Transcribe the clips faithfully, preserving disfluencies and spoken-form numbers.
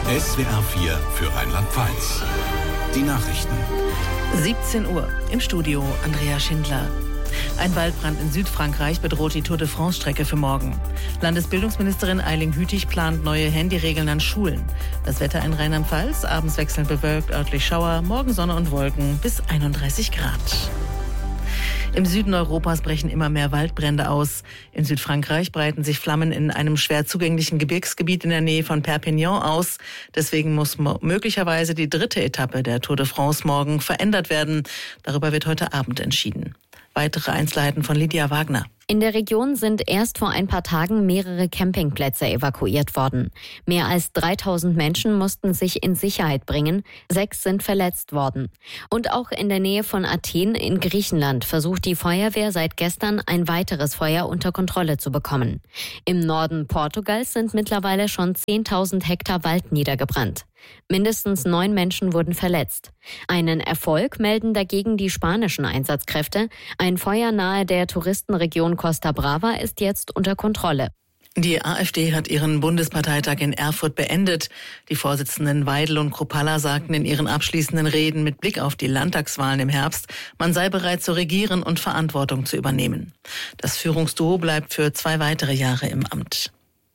S W R vier für Rheinland-Pfalz. Die Nachrichten. siebzehn Uhr. Im Studio Andrea Schindler. Ein Waldbrand in Südfrankreich bedroht die Tour de France-Strecke für morgen. Landesbildungsministerin Eiling Hütig plant neue Handyregeln an Schulen. Das Wetter in Rheinland-Pfalz, abends wechselnd bewölkt, örtlich Schauer, morgen Sonne und Wolken bis einunddreißig Grad. Im Süden Europas brechen immer mehr Waldbrände aus. In Südfrankreich breiten sich Flammen in einem schwer zugänglichen Gebirgsgebiet in der Nähe von Perpignan aus. Deswegen muss mo- möglicherweise die dritte Etappe der Tour de France morgen verändert werden. Darüber wird heute Abend entschieden. Weitere Einzelheiten von Lydia Wagner. In der Region sind erst vor ein paar Tagen mehrere Campingplätze evakuiert worden. Mehr als dreitausend Menschen mussten sich in Sicherheit bringen. Sechs sind verletzt worden. Und auch in der Nähe von Athen in Griechenland versucht die Feuerwehr seit gestern ein weiteres Feuer unter Kontrolle zu bekommen. Im Norden Portugals sind mittlerweile schon zehntausend Hektar Wald niedergebrannt. Mindestens neun Menschen wurden verletzt. Einen Erfolg melden dagegen die spanischen Einsatzkräfte. Ein Feuer nahe der Touristenregion Costa Brava ist jetzt unter Kontrolle. Die AfD hat ihren Bundesparteitag in Erfurt beendet. Die Vorsitzenden Weidel und Kruppalla sagten in ihren abschließenden Reden mit Blick auf die Landtagswahlen im Herbst, man sei bereit zu regieren und Verantwortung zu übernehmen. Das Führungsduo bleibt für zwei weitere Jahre im Amt.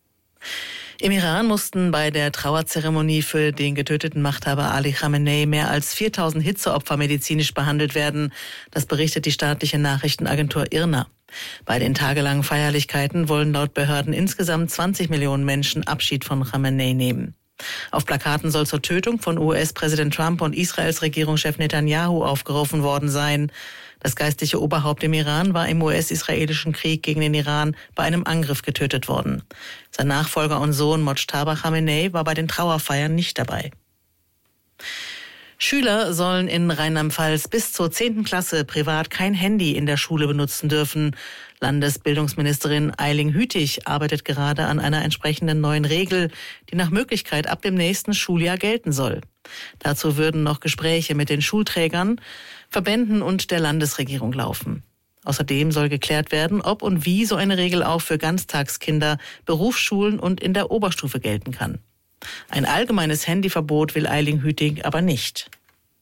Im Iran mussten bei der Trauerzeremonie für den getöteten Machthaber Ali Khamenei mehr als viertausend Hitzeopfer medizinisch behandelt werden. Das berichtet die staatliche Nachrichtenagentur I R N A. Bei den tagelangen Feierlichkeiten wollen laut Behörden insgesamt zwanzig Millionen Menschen Abschied von Khamenei nehmen. Auf Plakaten soll zur Tötung von U S-Präsident Trump und Israels Regierungschef Netanyahu aufgerufen worden sein. Das geistliche Oberhaupt im Iran war im U S-israelischen Krieg gegen den Iran bei einem Angriff getötet worden. Sein Nachfolger und Sohn Mojtaba Khamenei war bei den Trauerfeiern nicht dabei. Schüler sollen in Rheinland-Pfalz bis zur zehnten Klasse privat kein Handy in der Schule benutzen dürfen. Landesbildungsministerin Eiling Hütig arbeitet gerade an einer entsprechenden neuen Regel, die nach Möglichkeit ab dem nächsten Schuljahr gelten soll. Dazu würden noch Gespräche mit den Schulträgern, Verbänden und der Landesregierung laufen. Außerdem soll geklärt werden, ob und wie so eine Regel auch für Ganztagskinder, Berufsschulen und in der Oberstufe gelten kann. Ein allgemeines Handyverbot will Eiling Hütig aber nicht.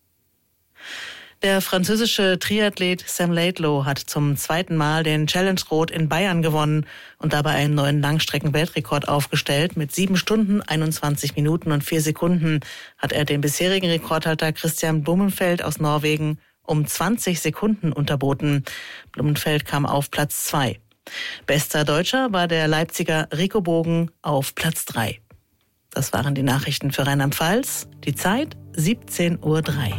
Der französische Triathlet Sam Laidlow hat zum zweiten Mal den Challenge Rot in Bayern gewonnen und dabei einen neuen Langstrecken-Weltrekord aufgestellt. Mit sieben Stunden, einundzwanzig Minuten und vier Sekunden hat er den bisherigen Rekordhalter Christian Blumenfeld aus Norwegen um zwanzig Sekunden unterboten. Blumenfeld kam auf Platz zwei. Bester Deutscher war der Leipziger Rico Bogen auf Platz drei. Das waren die Nachrichten für Rheinland-Pfalz. Die Zeit siebzehn Uhr drei.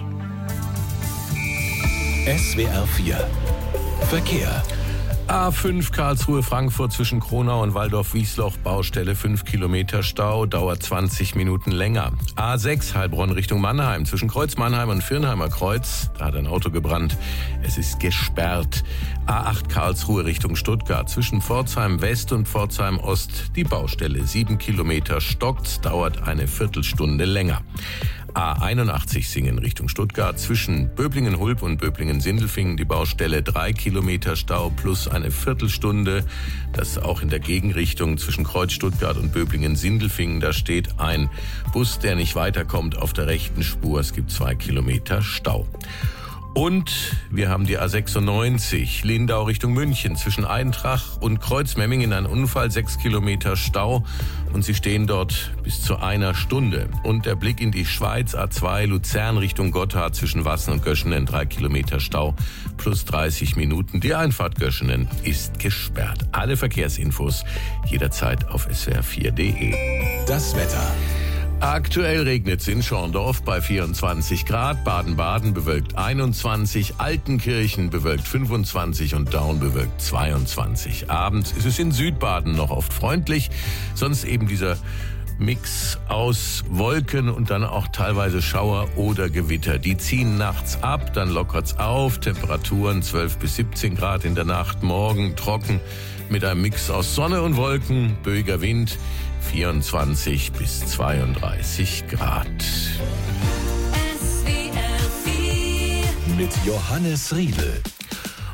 S W R vier Verkehr. A fünf Karlsruhe-Frankfurt zwischen Kronau und Waldorf-Wiesloch, Baustelle fünf Kilometer Stau, dauert zwanzig Minuten länger. A sechs Heilbronn Richtung Mannheim, zwischen Kreuz Mannheim und Firnheimer Kreuz, da hat ein Auto gebrannt, es ist gesperrt. A acht Karlsruhe Richtung Stuttgart, zwischen Pforzheim West und Pforzheim Ost, die Baustelle sieben Kilometer stockt, dauert eine Viertelstunde länger. A einundachtzig Singen Richtung Stuttgart, zwischen Böblingen-Hulb und Böblingen-Sindelfingen die Baustelle drei Kilometer Stau plus eine Viertelstunde. Das auch in der Gegenrichtung zwischen Kreuz Stuttgart und Böblingen-Sindelfingen. Da steht ein Bus, der nicht weiterkommt auf der rechten Spur. Es gibt zwei Kilometer Stau. Und wir haben die A sechsundneunzig, Lindau Richtung München, zwischen Eintrach und Kreuzmemmingen ein Unfall, sechs Kilometer Stau und Sie stehen dort bis zu einer Stunde. Und der Blick in die Schweiz, A zwei, Luzern Richtung Gotthard, zwischen Wassen und Göschenen, drei Kilometer Stau, plus dreißig Minuten. Die Einfahrt Göschenen ist gesperrt. Alle Verkehrsinfos jederzeit auf S W R vier punkt de. Das Wetter. Aktuell regnet es in Schorndorf bei vierundzwanzig Grad, Baden-Baden bewölkt einundzwanzig, Altenkirchen bewölkt fünfundzwanzig und Daun bewölkt zweiundzwanzig. Abends ist es in Südbaden noch oft freundlich, sonst eben dieser Mix aus Wolken und dann auch teilweise Schauer oder Gewitter. Die ziehen nachts ab, dann lockert's auf, Temperaturen zwölf bis siebzehn Grad in der Nacht, morgen trocken mit einem Mix aus Sonne und Wolken, böiger Wind, vierundzwanzig bis zweiunddreißig Grad. Mit Johannes Riedel.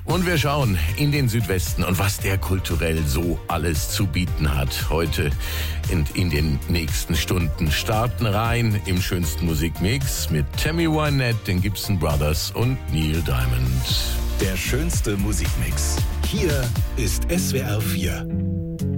Und wir schauen in den Südwesten und was der kulturell so alles zu bieten hat. Heute und in den nächsten Stunden starten rein im schönsten Musikmix mit Tammy Wynette, den Gibson Brothers und Neil Diamond. Der schönste Musikmix. Hier ist S W R vier.